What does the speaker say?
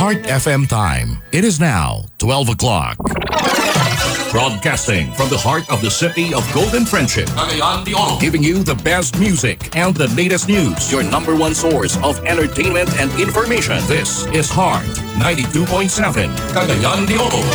Heart FM time. It is now 12 o'clock. Broadcasting from the heart of the city of Golden Friendship, Cagayan de Oro, giving you the best music and the latest news. Your number one source of entertainment and information. This is Heart 92.7, Cagayan de Oro.